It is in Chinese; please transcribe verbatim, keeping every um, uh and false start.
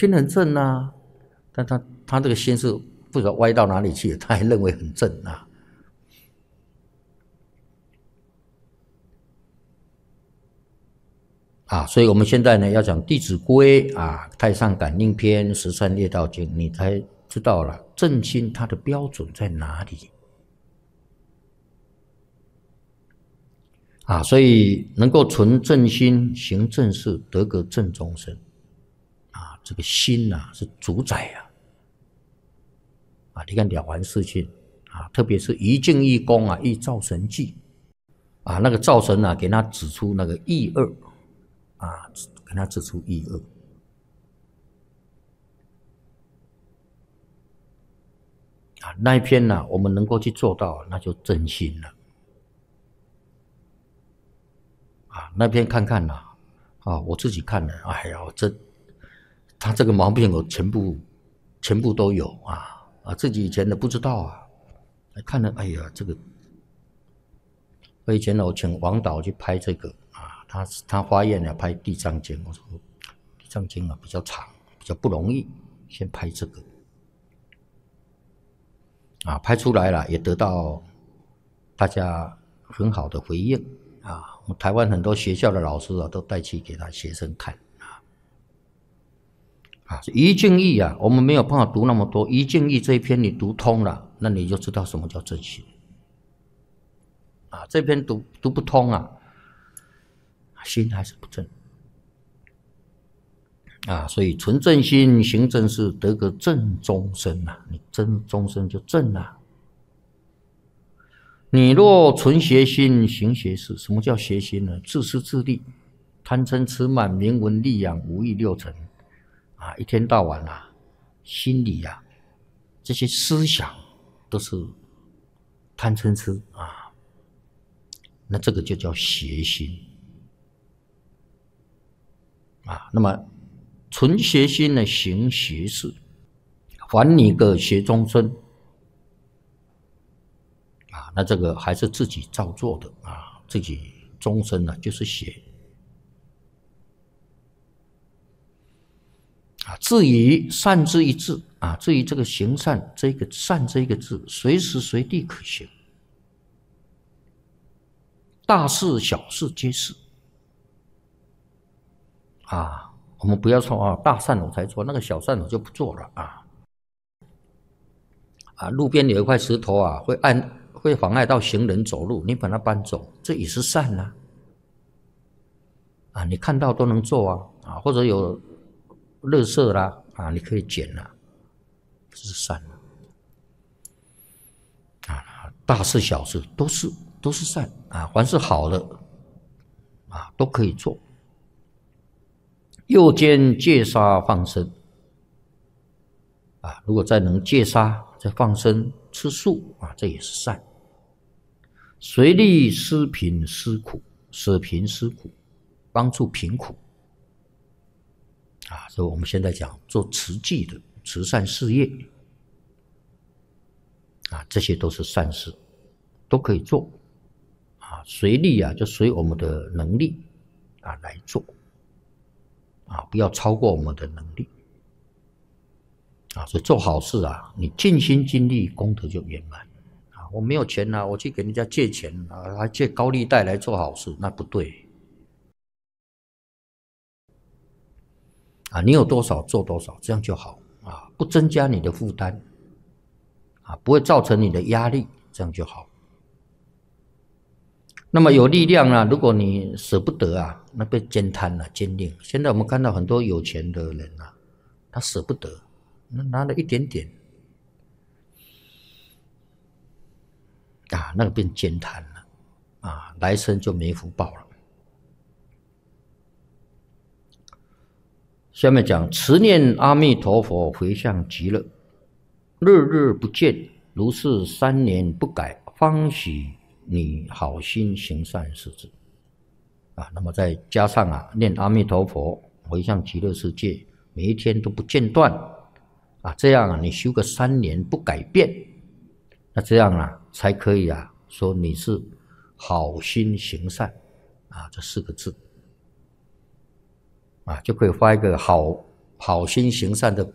心很正啊，但他他这个心是不知道歪到哪里去，他还认为很正啊。啊，所以我们现在呢要讲《弟子规》啊，《太上感应篇》《十善业道经》，你才知道了正心它的标准在哪里。啊，所以能够存正心、行正事、得个正终身，啊，这个心呐、啊、是主宰啊。啊，你看了凡四训啊，特别是一静一功啊，一造神迹啊，那个造神啊，给他指出那个义恶啊，给他指出义恶啊，那一篇呢、啊，我们能够去做到，那就真心了啊。那篇看看呐、啊，啊，我自己看了，哎呀，这他这个毛病我全部全部都有啊。啊，自己以前的不知道啊，看了，哎呀，这个，我以前呢，我请王导去拍这个啊，他他发愿了拍《地藏经》，我说《地藏经》啊比较长，比较不容易，先拍这个，啊，拍出来了也得到大家很好的回应啊，我台湾很多学校的老师啊都带去给他学生看。啊，一静义啊，我们没有办法读那么多。一静义这一篇你读通了，那你就知道什么叫正心。啊，这篇读读不通啊，心还是不正。啊，所以存正心，行正事，得个正终身啊！你正终身就正了、啊。你若存邪心，行邪事，什么叫邪心呢？自私自利，贪嗔痴慢，名闻利养，五欲六尘。啊，一天到晚啊，心里啊，这些思想都是贪嗔痴啊，那这个就叫邪心啊。那么存邪心呢，行邪事，还你个邪终身啊。那这个还是自己造作的啊，自己终身呢、啊、就是邪。啊，至于善之一字啊，至于这个行善这个善这一个字，随时随地可行，大事小事皆是。啊，我们不要说啊，大善我才做，那个小善我就不做了啊。啊，路边有一块石头啊，会按会妨碍到行人走路，你把它搬走，这也是善啊。啊，你看到都能做啊，啊，或者有垃圾啦，啊，你可以捡啦，这是善啊。大事小事都是都是善啊，凡是好的啊，都可以做。右肩戒杀放生啊，如果再能戒杀，再放生吃素啊，这也是善。随力施贫施苦，舍贫施苦，帮助贫苦。啊，所以我们现在讲做慈济的慈善事业，啊，这些都是善事，都可以做，啊，随力啊，就随我们的能力啊来做，啊，不要超过我们的能力，啊，所以做好事啊，你尽心尽力，功德就圆满。啊，我没有钱啊，我去给人家借钱啊，还借高利贷来做好事，那不对。啊，你有多少做多少，这样就好啊，不增加你的负担，啊，不会造成你的压力，这样就好。那么有力量啊，如果你舍不得啊，那被煎贪了、煎令。现在我们看到很多有钱的人啊，他舍不得，那拿了一点点，啊，那个变煎贪了，啊，来生就没福报了。下面讲持念阿弥陀佛，回向极乐，日日不见，如是三年不改，方许你好心行善事之。啊，那么再加上啊，念阿弥陀佛，回向极乐世界，每一天都不间断啊，这样啊，你修个三年不改变，那这样啊，才可以啊，说你是好心行善啊，这四个字。啊，就可以发一个好好心行善的